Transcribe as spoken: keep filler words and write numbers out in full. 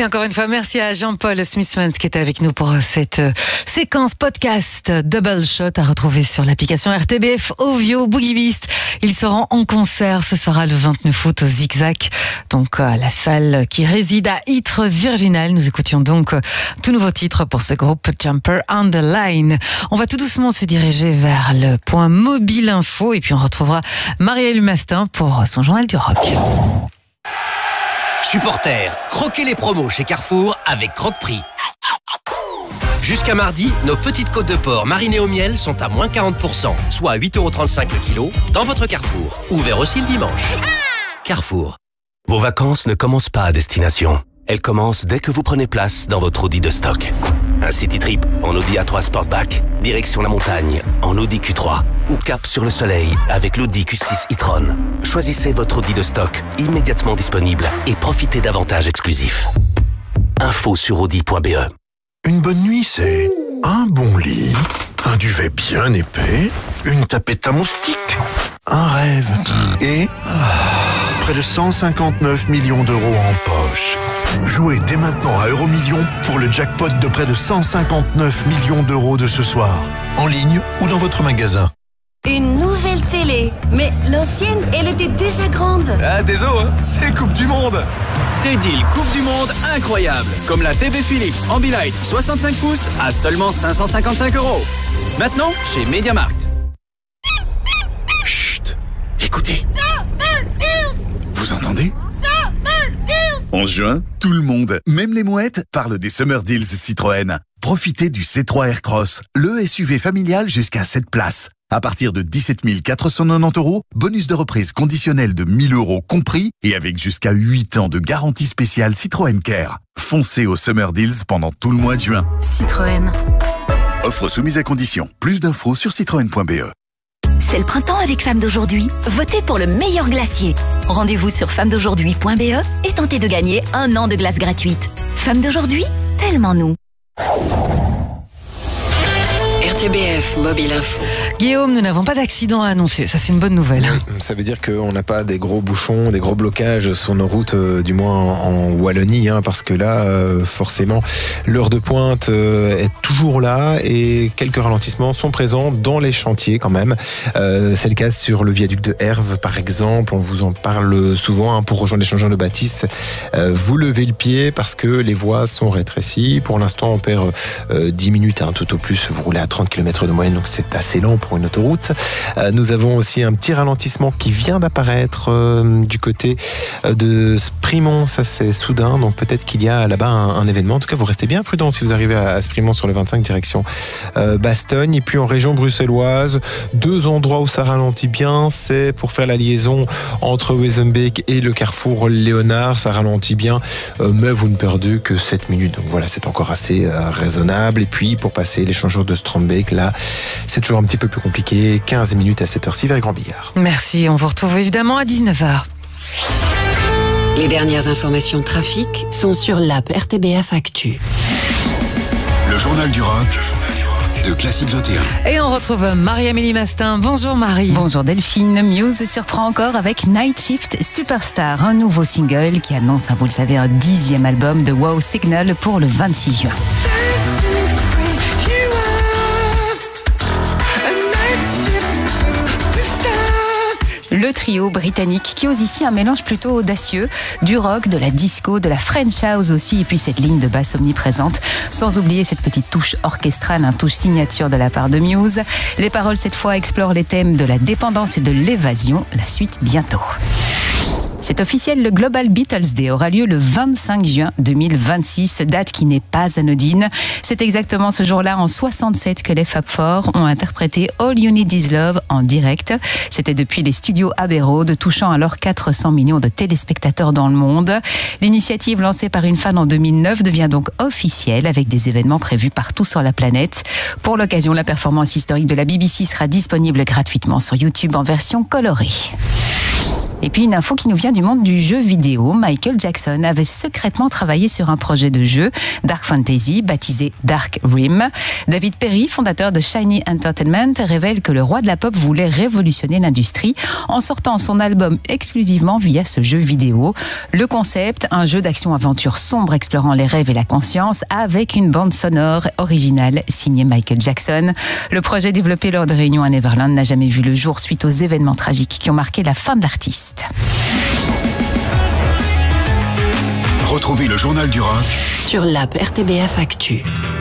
Et encore une fois, merci à Jean-Paul Smithmans qui était avec nous pour cette séquence podcast Double Shot à retrouver sur l'application R T B F Ovio Boogie Beast. Ils seront en concert, ce sera le vingt-neuf août au Zigzag, donc à la salle qui réside à Ytre Virginal. Nous écoutions donc tout nouveau titre pour ce groupe Jumper on the Line. On va tout doucement se diriger vers le point mobile info et puis on retrouvera Marielle Mastin pour son journal du rock. Supporters, croquez les promos chez Carrefour avec Croque-Prix. Jusqu'à mardi, nos petites côtes de porc marinées au miel sont à moins quarante pour cent, soit à huit euros trente-cinq le kilo, dans votre Carrefour. Ouvert aussi le dimanche. Carrefour. Vos vacances ne commencent pas à destination. Elles commencent dès que vous prenez place dans votre Audi de stock. Un city trip en Audi A trois Sportback, direction la montagne en Audi Q trois ou cap sur le soleil avec l'Audi Q six e-tron. Choisissez votre Audi de stock immédiatement disponible et profitez d'avantages exclusifs. Info sur audi point b e. Une bonne nuit, c'est un bon lit, un duvet bien épais, une tapette à moustiques, un rêve et près de cent cinquante-neuf millions d'euros en poche. Jouez dès maintenant à Euromillions pour le jackpot de près de cent cinquante-neuf millions d'euros de ce soir, en ligne ou dans votre magasin. Une nouvelle télé, mais l'ancienne, elle était déjà grande. Ah, désolé, hein, c'est Coupe du Monde. Des deals Coupe du Monde incroyables, comme la T V Philips Ambilight soixante-cinq pouces à seulement cinq cent cinquante-cinq euros. Maintenant, chez MediaMarkt. Chut, écoutez. Vous entendez ? En juin, tout le monde, même les mouettes, parle des Summer Deals Citroën. Profitez du C trois Aircross, le S U V familial jusqu'à sept places. À partir de dix-sept mille quatre cent quatre-vingt-dix euros, bonus de reprise conditionnel de mille euros compris et avec jusqu'à huit ans de garantie spéciale Citroën Care. Foncez au Summer Deals pendant tout le mois de juin. Citroën. Offre soumise à condition. Plus d'infos sur citroën point b e. C'est le printemps avec Femmes d'aujourd'hui. Votez pour le meilleur glacier. Rendez-vous sur femmes d'aujourd'hui point b e et tentez de gagner un an de glace gratuite. Femmes d'aujourd'hui, tellement nous. R T B F Mobile Info. Guillaume, nous n'avons pas d'accident à annoncer. Ça, c'est une bonne nouvelle. Ça veut dire qu'on n'a pas des gros bouchons, des gros blocages sur nos routes, euh, du moins en, en Wallonie, hein, parce que là, euh, forcément, l'heure de pointe euh, est toujours là et quelques ralentissements sont présents dans les chantiers quand même. Euh, c'est le cas sur le viaduc de Herve, par exemple. On vous en parle souvent, hein, pour rejoindre l'échangeur de Baptiste. Euh, vous levez le pied parce que les voies sont rétrécies. Pour l'instant, on perd euh, dix minutes, hein, tout au plus. Vous roulez à trente kilomètres de moyenne, donc c'est assez lent pour une autoroute. Euh, nous avons aussi un petit ralentissement qui vient d'apparaître euh, du côté de Sprimont. Ça, c'est soudain, donc peut-être qu'il y a là-bas un, un événement. En tout cas, vous restez bien prudent si vous arrivez à, à Sprimont sur le vingt-cinq direction euh, Bastogne. Et puis en région bruxelloise, deux endroits où ça ralentit bien, c'est pour faire la liaison entre Wezenbeek et le carrefour Léonard. Ça ralentit bien, euh, mais vous ne perdez que sept minutes. Donc voilà, c'est encore assez euh, raisonnable. Et puis pour passer l'échangeur de Strombeek, là, c'est toujours un petit peu plus compliqué. quinze minutes à cette heure-ci vers Grand-Bigard. Merci, on vous retrouve évidemment à dix-neuf heures. Les dernières informations de trafic sont sur l'app R T B F Actu. Le journal du rock de Classique vingt et un. Et on retrouve Marie-Amélie Mastin. Bonjour Marie. Bonjour Delphine. Muse surprend encore avec Night Shift Superstar, un nouveau single qui annonce, vous le savez, un dixième album de Wow Signal pour le vingt-six juin. Le trio britannique qui ose ici un mélange plutôt audacieux, du rock, de la disco, de la French house aussi, et puis cette ligne de basse omniprésente, sans oublier cette petite touche orchestrale, un touche signature de la part de Muse. Les paroles cette fois explorent les thèmes de la dépendance et de l'évasion. La suite bientôt. C'est officiel, le Global Beatles Day aura lieu le vingt-cinq juin deux mille vingt-six, date qui n'est pas anodine. C'est exactement ce jour-là, en soixante-sept, que les Fab Four ont interprété All You Need Is Love en direct. C'était depuis les studios Abbey Road, touchant alors quatre cents millions de téléspectateurs dans le monde. L'initiative lancée par une fan en deux mille neuf devient donc officielle, avec des événements prévus partout sur la planète. Pour l'occasion, la performance historique de la B B C sera disponible gratuitement sur YouTube en version colorée. Et puis une info qui nous vient du monde du jeu vidéo. Michael Jackson avait secrètement travaillé sur un projet de jeu Dark Fantasy baptisé Dark Rim. David Perry, fondateur de Shiny Entertainment, révèle que le roi de la pop voulait révolutionner l'industrie en sortant son album exclusivement via ce jeu vidéo. Le concept, un jeu d'action-aventure sombre explorant les rêves et la conscience avec une bande sonore originale signée Michael Jackson. Le projet développé lors de réunions à Neverland n'a jamais vu le jour suite aux événements tragiques qui ont marqué la fin de l'artiste. Retrouvez le journal du rock sur l'app R T B F Actu.